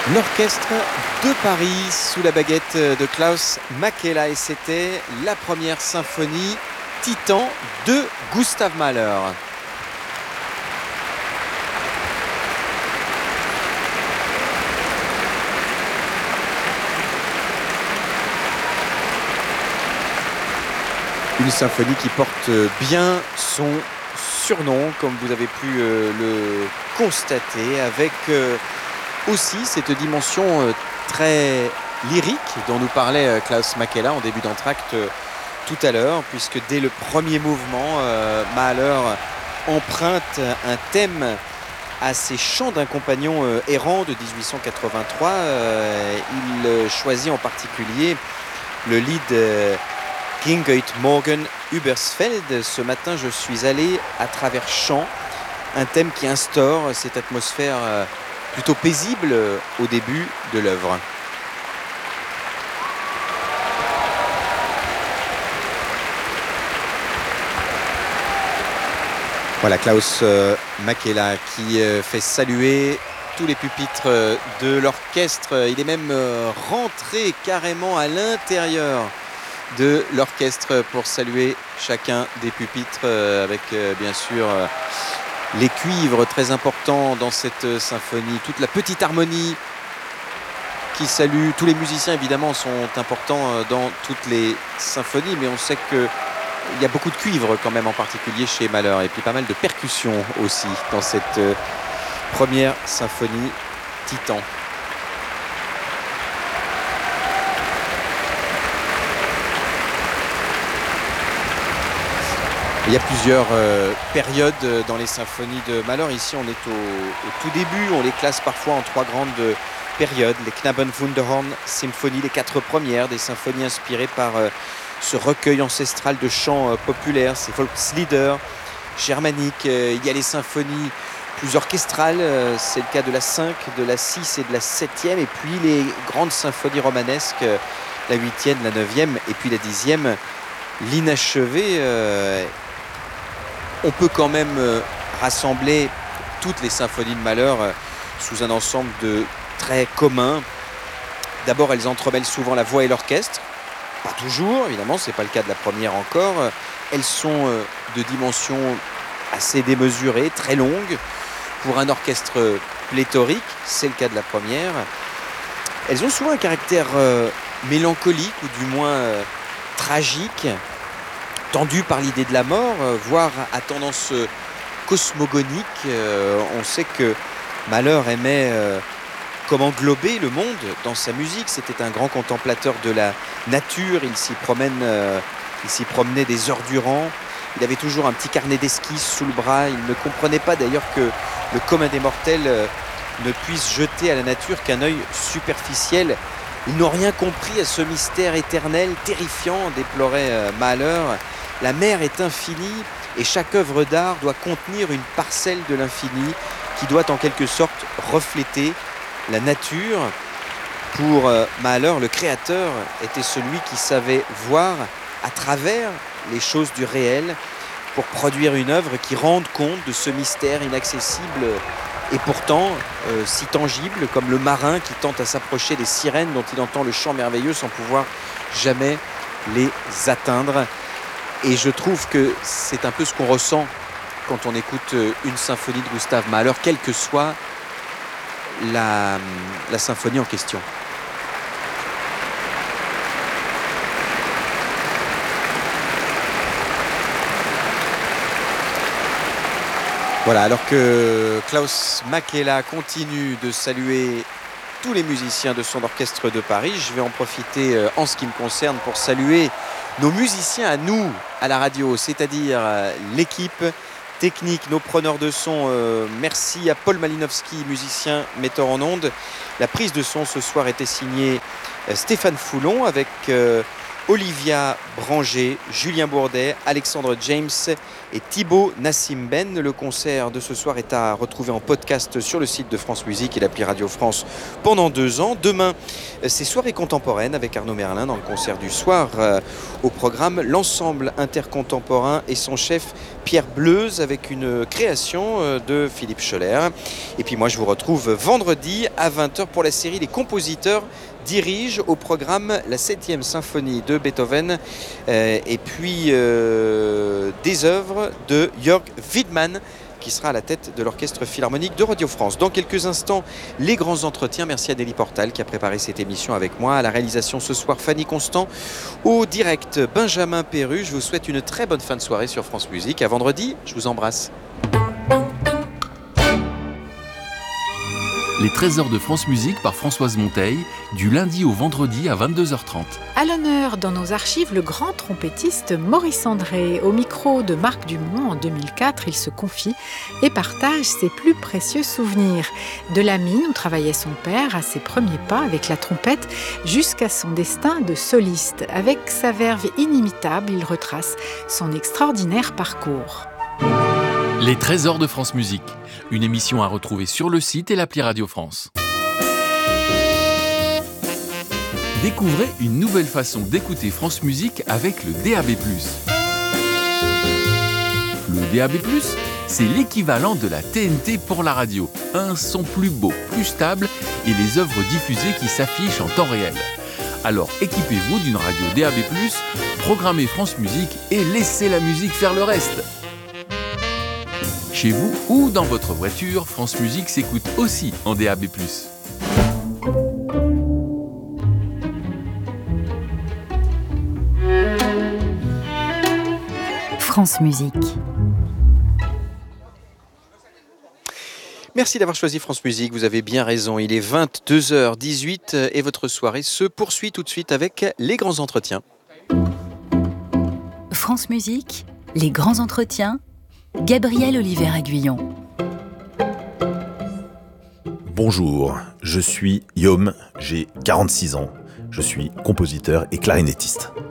L'orchestre de Paris sous la baguette de Klaus Makela, et c'était la première symphonie Titan de Gustav Mahler. Une symphonie qui porte bien son surnom, comme vous avez pu le constater, avec aussi cette dimension très lyrique dont nous parlait Klaus Makela en début d'entracte tout à l'heure, puisque dès le premier mouvement, Mahler emprunte un thème à ses chants d'un compagnon errant de 1883. Il choisit en particulier le lead Ging heute Morgen übers Feld. Ce matin, je suis allé à travers champs, un thème qui instaure cette atmosphère plutôt paisible au début de l'œuvre. Voilà Klaus Makela qui fait saluer tous les pupitres de l'orchestre. Il est même rentré carrément à l'intérieur de l'orchestre pour saluer chacun des pupitres avec bien sûr les cuivres très importants dans cette symphonie, toute la petite harmonie qui salue. Tous les musiciens évidemment sont importants dans toutes les symphonies, mais on sait qu'il y a beaucoup de cuivres quand même, en particulier chez Mahler, et puis pas mal de percussions aussi dans cette première symphonie Titan. Il y a plusieurs périodes dans les symphonies de Mahler. Ici, on est au tout début. On les classe parfois en trois grandes périodes. Les Knabenwunderhorn Symphonies, les 4 premières des symphonies inspirées par ce recueil ancestral de chants populaires, ces Volkslieder germaniques. Il y a les symphonies plus orchestrales. C'est le cas de la 5, de la 6 et de la 7e. Et puis les grandes symphonies romanesques, la 8e, la 9e et puis la 10e, l'inachevée. On peut quand même rassembler toutes les symphonies de Mahler sous un ensemble de traits communs. D'abord, elles entremêlent souvent la voix et l'orchestre. Pas toujours, évidemment, ce n'est pas le cas de la première encore. Elles sont de dimensions assez démesurées, très longues. Pour un orchestre pléthorique, c'est le cas de la première. Elles ont souvent un caractère mélancolique, ou du moins tragique, tendu par l'idée de la mort, voire à tendance cosmogonique. On sait que Mahler aimait comme englober le monde dans sa musique. C'était un grand contemplateur de la nature. Il s'y promenait des heures durant. Il avait toujours un petit carnet d'esquisses sous le bras. Il ne comprenait pas d'ailleurs que le commun des mortels ne puisse jeter à la nature qu'un œil superficiel. Ils n'ont rien compris à ce mystère éternel, terrifiant, déplorait Mahler. La mer est infinie et chaque œuvre d'art doit contenir une parcelle de l'infini qui doit en quelque sorte refléter la nature. Pour Mahler, le créateur était celui qui savait voir à travers les choses du réel pour produire une œuvre qui rende compte de ce mystère inaccessible et pourtant si tangible, comme le marin qui tente à s'approcher des sirènes dont il entend le chant merveilleux sans pouvoir jamais les atteindre. Et je trouve que c'est un peu ce qu'on ressent quand on écoute une symphonie de Gustav Mahler, quelle que soit la symphonie en question. Voilà, alors que Klaus Makela continue de saluer tous les musiciens de son orchestre de Paris, je vais en profiter en ce qui me concerne pour saluer nos musiciens à nous, à la radio, c'est-à-dire l'équipe technique, nos preneurs de son. Merci à Paul Malinowski, musicien, metteur en ondes. La prise de son ce soir était signée Stéphane Foulon avec Olivia Branger, Julien Bourdet, Alexandre James et Thibaut Nassim Ben. Le concert de ce soir est à retrouver en podcast sur le site de France Musique et l'appli Radio France pendant 2 ans. Demain, c'est soirée contemporaine avec Arnaud Merlin dans le concert du soir. Au programme, l'ensemble intercontemporain et son chef Pierre Bleuze avec une création de Philippe Scholler. Et puis moi, je vous retrouve vendredi à 20h pour la série Les compositeurs dirigent, au programme la 7e symphonie de Beethoven et puis des œuvres de Jörg Widmann qui sera à la tête de l'Orchestre Philharmonique de Radio France. Dans quelques instants, les grands entretiens. Merci à Nelly Portal qui a préparé cette émission avec moi. À la réalisation ce soir, Fanny Constant. Au direct, Benjamin Perru. Je vous souhaite une très bonne fin de soirée sur France Musique. À vendredi, je vous embrasse. Les trésors de France Musique par Françoise Monteil, du lundi au vendredi à 22h30. À l'honneur dans nos archives, le grand trompettiste Maurice André. Au micro de Marc Dumont en 2004, il se confie et partage ses plus précieux souvenirs. De la mine où travaillait son père à ses premiers pas avec la trompette jusqu'à son destin de soliste. Avec sa verve inimitable, il retrace son extraordinaire parcours. Les trésors de France Musique, une émission à retrouver sur le site et l'appli Radio France. Découvrez une nouvelle façon d'écouter France Musique avec le DAB+. Le DAB+, c'est l'équivalent de la TNT pour la radio. Un son plus beau, plus stable et les œuvres diffusées qui s'affichent en temps réel. Alors équipez-vous d'une radio DAB+, programmez France Musique et laissez la musique faire le reste. Chez vous ou dans votre voiture, France Musique s'écoute aussi en DAB+. France Musique. Merci d'avoir choisi France Musique, vous avez bien raison. Il est 22h18 et votre soirée se poursuit tout de suite avec les grands entretiens. France Musique, les grands entretiens. Gabriel Oliver-Aguillon. Bonjour, je suis Yom, j'ai 46 ans, je suis compositeur et clarinettiste.